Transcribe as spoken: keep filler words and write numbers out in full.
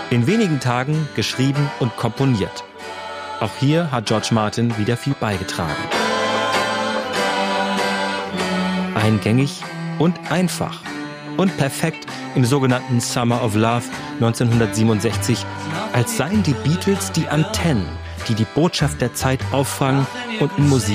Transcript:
In wenigen Tagen geschrieben und komponiert. Auch hier hat George Martin wieder viel beigetragen. Eingängig und einfach. Und perfekt im sogenannten Summer of Love neunzehnhundertsiebenundsechzig, als seien die Beatles die Antennen, die die Botschaft der Zeit auffangen und in Musik